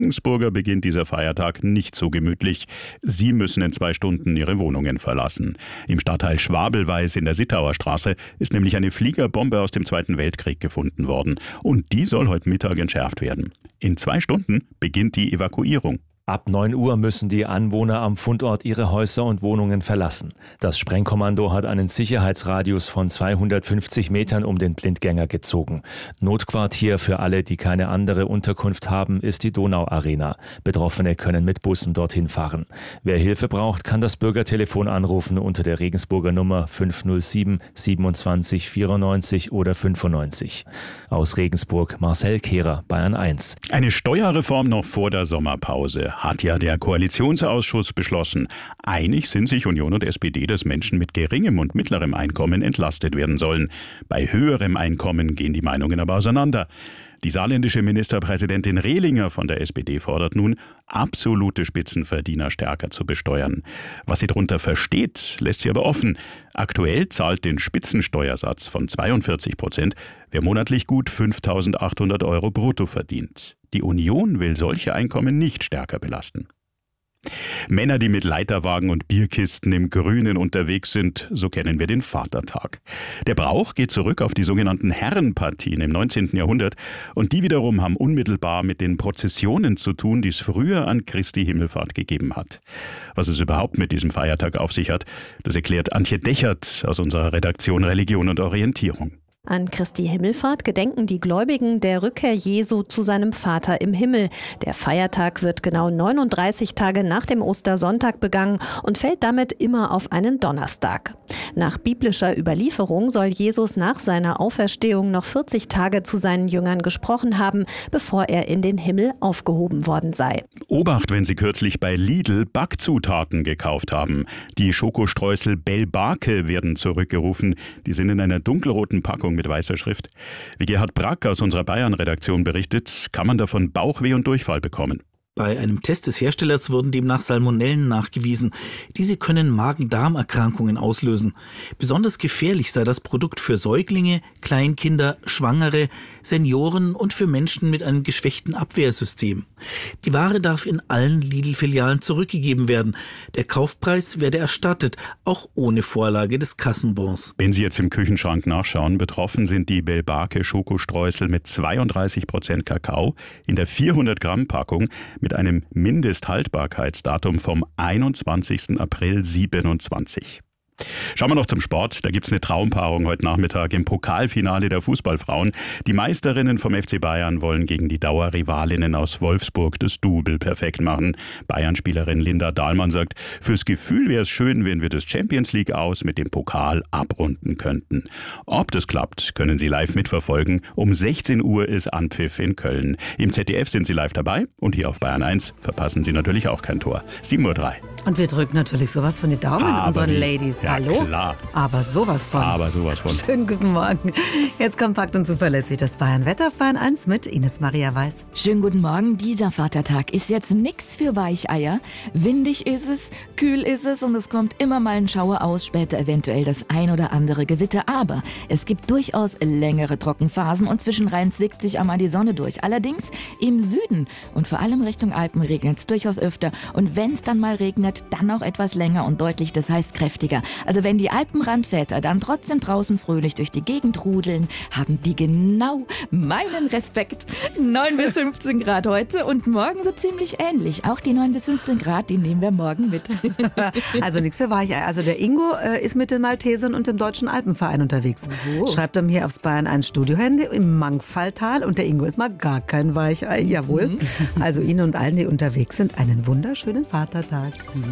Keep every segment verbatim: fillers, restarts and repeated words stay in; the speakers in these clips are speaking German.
Regensburger beginnt dieser Feiertag nicht so gemütlich. Sie müssen in zwei Stunden ihre Wohnungen verlassen. Im Stadtteil Schwabelweis in der Sittauer Straße ist nämlich eine Fliegerbombe aus dem Zweiten Weltkrieg gefunden worden. Und die soll heute Mittag entschärft werden. In zwei Stunden beginnt die Evakuierung. Ab neun Uhr müssen die Anwohner am Fundort ihre Häuser und Wohnungen verlassen. Das Sprengkommando hat einen Sicherheitsradius von zweihundertfünfzig Metern um den Blindgänger gezogen. Notquartier für alle, die keine andere Unterkunft haben, ist die Donauarena. Betroffene können mit Bussen dorthin fahren. Wer Hilfe braucht, kann das Bürgertelefon anrufen unter der Regensburger Nummer fünf null sieben siebenundzwanzig vierundneunzig oder fünfundneunzig. Aus Regensburg Marcel Kehrer, Bayern eins. Eine Steuerreform noch vor der Sommerpause hat ja der Koalitionsausschuss beschlossen. Einig sind sich Union und S P D, dass Menschen mit geringem und mittlerem Einkommen entlastet werden sollen. Bei höherem Einkommen gehen die Meinungen aber auseinander. Die saarländische Ministerpräsidentin Rehlinger von der S P D fordert nun, absolute Spitzenverdiener stärker zu besteuern. Was sie darunter versteht, lässt sie aber offen. Aktuell zahlt den Spitzensteuersatz von zweiundvierzig Prozent, wer monatlich gut fünftausendachthundert Euro brutto verdient. Die Union will solche Einkommen nicht stärker belasten. Männer, die mit Leiterwagen und Bierkisten im Grünen unterwegs sind, so kennen wir den Vatertag. Der Brauch geht zurück auf die sogenannten Herrenpartien im neunzehnten Jahrhundert und die wiederum haben unmittelbar mit den Prozessionen zu tun, die es früher an Christi Himmelfahrt gegeben hat. Was es überhaupt mit diesem Feiertag auf sich hat, das erklärt Antje Dechert aus unserer Redaktion Religion und Orientierung. An Christi Himmelfahrt gedenken die Gläubigen der Rückkehr Jesu zu seinem Vater im Himmel. Der Feiertag wird genau neununddreißig Tage nach dem Ostersonntag begangen und fällt damit immer auf einen Donnerstag. Nach biblischer Überlieferung soll Jesus nach seiner Auferstehung noch vierzig Tage zu seinen Jüngern gesprochen haben, bevor er in den Himmel aufgehoben worden sei. Obacht, wenn Sie kürzlich bei Lidl Backzutaten gekauft haben. Die Schokostreusel Bellbake werden zurückgerufen. Die sind in einer dunkelroten Packung mit weißer Schrift. Wie Gerhard Brack aus unserer Bayern-Redaktion berichtet, kann man davon Bauchweh und Durchfall bekommen. Bei einem Test des Herstellers wurden demnach Salmonellen nachgewiesen. Diese können Magen-Darm-Erkrankungen auslösen. Besonders gefährlich sei das Produkt für Säuglinge, Kleinkinder, Schwangere, Senioren und für Menschen mit einem geschwächten Abwehrsystem. Die Ware darf in allen Lidl-Filialen zurückgegeben werden. Der Kaufpreis werde erstattet, auch ohne Vorlage des Kassenbons. Wenn Sie jetzt im Küchenschrank nachschauen, betroffen sind die Bellbake Schokostreusel mit zweiunddreißig Prozent Kakao in der vierhundert Gramm Packung mit einem Mindesthaltbarkeitsdatum vom einundzwanzigsten April siebenundzwanzig. Schauen wir noch zum Sport. Da gibt es eine Traumpaarung heute Nachmittag im Pokalfinale der Fußballfrauen. Die Meisterinnen vom F C Bayern wollen gegen die Dauerrivalinnen aus Wolfsburg das Double perfekt machen. Bayern-Spielerin Linda Dahlmann sagt, fürs Gefühl wäre es schön, wenn wir das Champions League aus mit dem Pokal abrunden könnten. Ob das klappt, können Sie live mitverfolgen. Um sechzehn Uhr ist Anpfiff in Köln. Im Z D F sind Sie live dabei und hier auf Bayern eins verpassen Sie natürlich auch kein Tor. sieben Uhr drei. Und wir drücken natürlich sowas von den Daumen Aber unseren wie? Ladies. Ja, Hallo? Klar. Aber sowas von. Aber sowas von. Schönen guten Morgen. Jetzt kompakt und zuverlässig das Bayern-Wetter auf Bayern eins mit Ines Maria Weiß. Schönen guten Morgen. Dieser Vatertag ist jetzt nix für Weicheier. Windig ist es, kühl ist es und es kommt immer mal ein Schauer aus, später eventuell das ein oder andere Gewitter. Aber es gibt durchaus längere Trockenphasen und zwischenrein zwickt sich einmal die Sonne durch. Allerdings im Süden und vor allem Richtung Alpen regnet es durchaus öfter. Und wenn es dann mal regnet, dann auch etwas länger und deutlich, das heißt kräftiger. Also wenn die Alpenrandväter dann trotzdem draußen fröhlich durch die Gegend rudeln, haben die genau meinen Respekt. neun bis fünfzehn Grad heute und morgen so ziemlich ähnlich. Auch die neun bis fünfzehn Grad, die nehmen wir morgen mit. Also nichts für Weichei. Also der Ingo äh, ist mit den Maltesern und dem Deutschen Alpenverein unterwegs. Oh. Schreibt er mir aufs Bayern eins Studiohandy im Mangfalltal und der Ingo ist mal gar kein Weichei. Jawohl. Mhm. Also Ihnen und allen, die unterwegs sind, einen wunderschönen Vatertag. Mhm.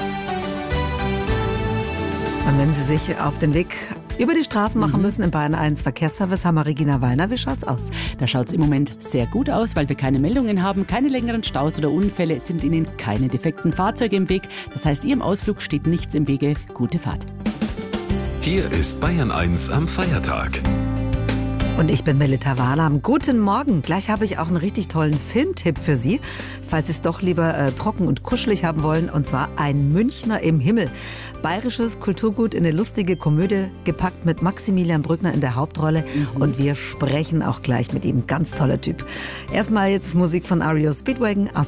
Und wenn Sie sich auf den Weg über die Straßen machen müssen im Bayern eins Verkehrsservice, haben wir Regina Weiner. Wie schaut's aus? Da schaut's im Moment sehr gut aus, weil wir keine Meldungen haben, keine längeren Staus oder Unfälle. Es sind Ihnen keine defekten Fahrzeuge im Weg. Das heißt, Ihrem Ausflug steht nichts im Wege. Gute Fahrt. Hier ist Bayern eins am Feiertag. Und ich bin Melita Wahlam. Guten Morgen. Gleich habe ich auch einen richtig tollen Filmtipp für Sie, falls Sie es doch lieber äh, trocken und kuschelig haben wollen. Und zwar Ein Münchner im Himmel. Bayerisches Kulturgut in eine lustige Komödie, gepackt mit Maximilian Brückner in der Hauptrolle. Mhm. Und wir sprechen auch gleich mit ihm. Ganz toller Typ. Erstmal jetzt Musik von R E O Speedwagon aus